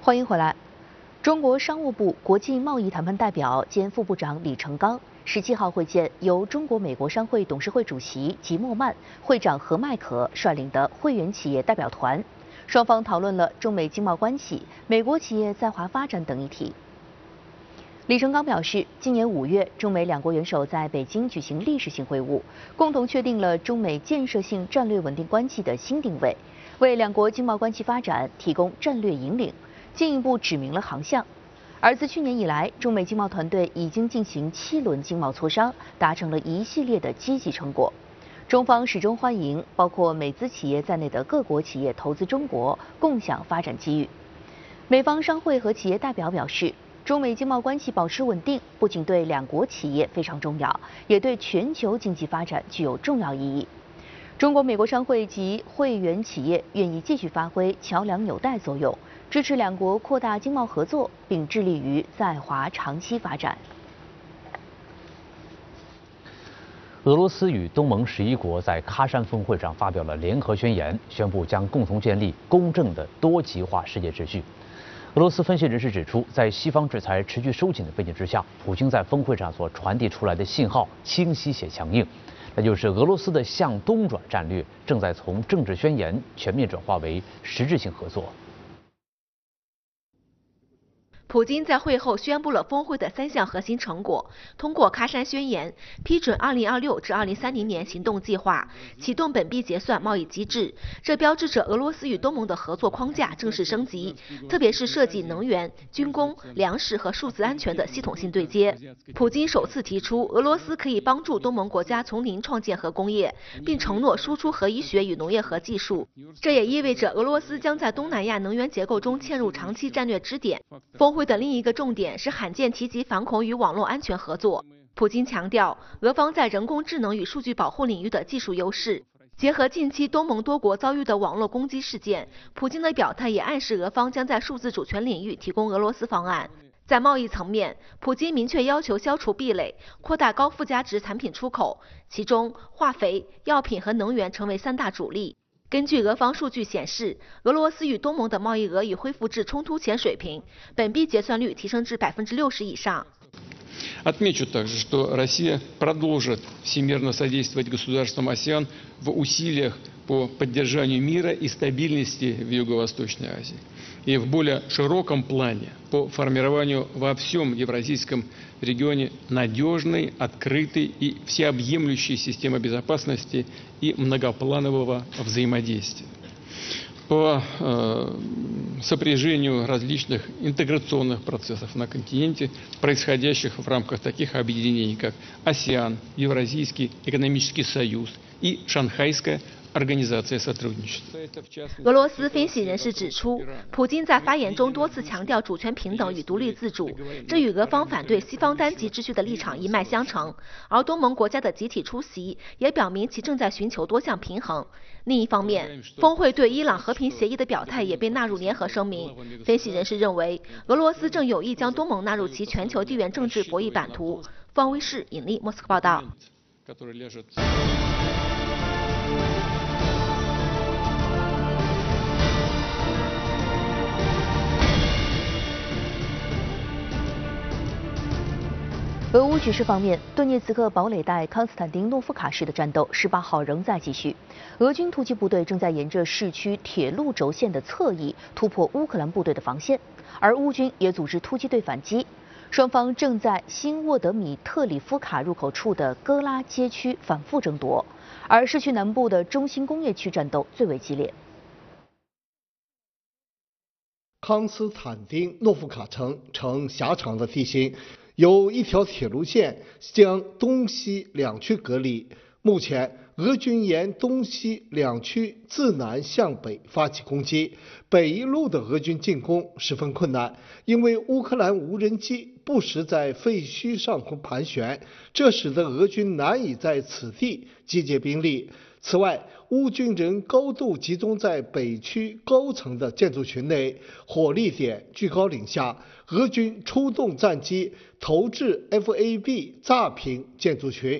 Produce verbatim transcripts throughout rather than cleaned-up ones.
欢迎回来。中国商务部国际贸易谈判代表兼副部长李成钢十七号会见由中国美国商会董事会主席吉莫曼、会长何迈可率领的会员企业代表团，双方讨论了中美经贸关系、美国企业在华发展等议题。李成钢表示，今年五月，中美两国元首在北京举行历史性会晤，共同确定了中美建设性战略稳定关系的新定位，为两国经贸关系发展提供战略引领，进一步指明了航向。而自去年以来，中美经贸团队已经进行七轮经贸磋商，达成了一系列的积极成果。中方始终欢迎包括美资企业在内的各国企业投资中国，共享发展机遇。美方商会和企业代表表示，中美经贸关系保持稳定，不仅对两国企业非常重要，也对全球经济发展具有重要意义。中国美国商会及会员企业愿意继续发挥桥梁纽带作用，支持两国扩大经贸合作，并致力于在华长期发展。 俄罗斯与东盟十一国在喀山峰会上发表了联合宣言，宣布将共同建立公正的多极化世界秩序。俄罗斯分析人士指出，在西方制裁持续收紧的背景之下，普京在峰会上所传递出来的信号清晰且强硬，那就是俄罗斯的向东转战略正在从政治宣言全面转化为实质性合作。 普京在会后宣布了峰会的三项核心成果，通过喀山宣言批准二零二六至二零三零年行动计划，启动本币结算贸易机制。这标志着俄罗斯与东盟的合作框架正式升级，特别是涉及能源、军工、粮食和数字安全的系统性对接。普京首次提出，俄罗斯可以帮助东盟国家从零创建核工业，并承诺输出核医学与农业核技术。这也意味着俄罗斯将在东南亚能源结构中嵌入长期战略支点。峰会的另一个重点是罕见提及反恐与网络安全合作。普京强调，俄方在人工智能与数据保护领域的技术优势。结合近期东盟多国遭遇的网络攻击事件，普京的表态也暗示俄方将在数字主权领域提供俄罗斯方案。在贸易层面，普京明确要求消除壁垒，扩大高附加值产品出口，其中化肥、药品和能源成为三大主力。根据俄方数据显示，俄罗斯与东盟的贸易额已恢复至冲突前水平，本币结算率提升至百分之六十以上。 Отмечу также, что Россия продолжит всемирно содействовать государствам АСЕАН в усилиях по поддержанию мира и стабильности в Юго-Восточной Азии и в более широком плане по формированию во всем евразийском регионе надежной, открытой и всеобъемлющей системы безопасности и многопланового взаимодействия. По э, сопряжению различных интеграционных процессов на континенте, происходящих в рамках таких объединений, как АСЕАН, Евразийский экономический союз и Шанхайская организация сотрудничества. 俄罗斯分析人士指出，普京在发言中多次强调主权平等与独立自主，这与俄方反对西方单极秩序的立场一脉相承。而东盟国家的集体出席也表明其正在寻求多项平衡。另一方面，峰会对伊朗和平协议的表态也被纳入联合声明。分析人士认为，俄罗斯正有意将东盟纳入其全球地缘政治博弈版图。方威视引力莫斯科报道。 俄乌局势方面，顿涅茨克堡垒带康斯坦丁诺夫卡市的战斗十八号仍在继续。俄军突击部队正在沿着市区铁路轴线的侧翼突破乌克兰部队的防线，而乌军也组织突击队反击。双方正在新沃德米特里夫卡入口处的戈拉街区反复争夺，而市区南部的中心工业区战斗最为激烈。 康斯坦丁诺夫卡城呈狭长的地形。有一条铁路线将东西两区隔离。目前，俄军沿东西两区自南向北发起攻击，北一路的俄军进攻十分困难，因为乌克兰无人机不时在废墟上空盘旋，这使得俄军难以在此地集结兵力。此外，乌军仍高度集中在北区高层的建筑群内，火力点居高临下。俄军出动战机投掷 F A B 炸平建筑群。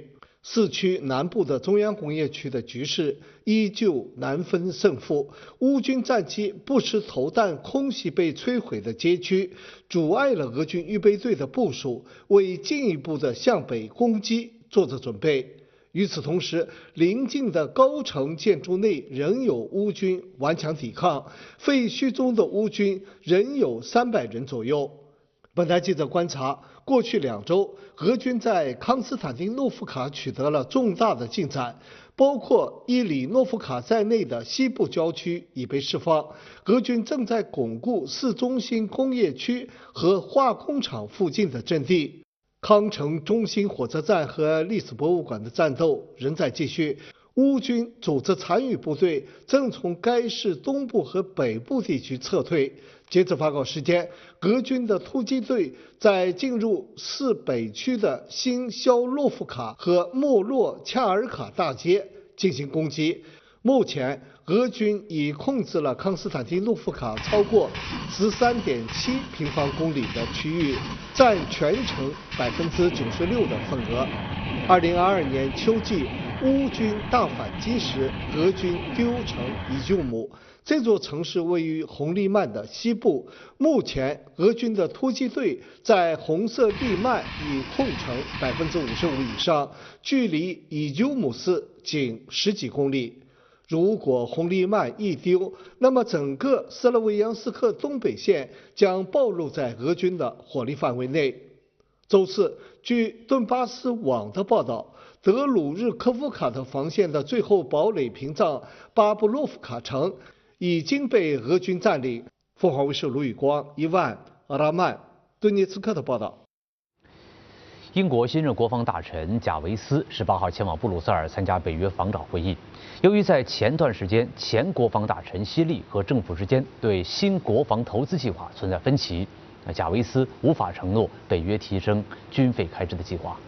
四区南部的中央工业区的局势依旧难分胜负，乌军战机不时投弹空袭被摧毁的街区，阻碍了俄军预备队的部署，为进一步的向北攻击做着准备。与此同时，邻近的高层建筑内仍有乌军顽强抵抗，废墟中的乌军仍有三百人左右。本台记者观察，过去两周，俄军在康斯坦丁诺夫卡取得了重大的进展，包括伊里诺夫卡在内的西部郊区已被释放。俄军正在巩固市中心工业区和化工厂附近的阵地。康城中心火车站和历史博物馆的战斗仍在继续。乌军组织残余部队正从该市东部和北部地区撤退。截至发稿时间，俄军的突击队在进入市北区的新肖洛夫卡和莫洛恰尔卡大街进行攻击。目前，俄军已控制了康斯坦丁诺夫卡超过十三点七平方公里的区域，占全城百分之九十六的份额。二零二二年秋季，乌军大反击时，俄军丢城伊久姆。这座城市位于红利曼的西部。目前，俄军的突击队在红色利曼已控城百分之五十五以上，距离伊久姆市仅十几公里。如果红利曼一丢，那么整个斯拉维扬斯克东北线将暴露在俄军的火力范围内。周四，据顿巴斯网的报道，德鲁日科夫卡的防线的最后堡垒屏障巴布洛夫卡城已经被俄军占领。凤凰卫视卢宇光、伊万、阿拉曼、顿涅茨克的报道。 英国新任国防大臣贾维斯十八号前往布鲁塞尔参加北约防长会议。由于在前段时间，前国防大臣希利和政府之间对新国防投资计划存在分歧，那贾维斯无法承诺北约提升军费开支的计划。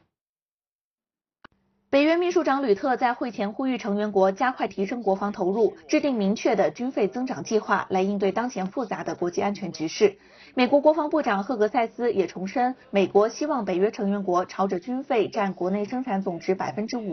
北约秘书长吕特在会前呼吁成员国加快提升国防投入，制定明确的军费增长计划，来应对当前复杂的国际安全局势。美国国防部长赫格塞斯也重申，美国希望北约成员国朝着军费占国内生产总值百分之五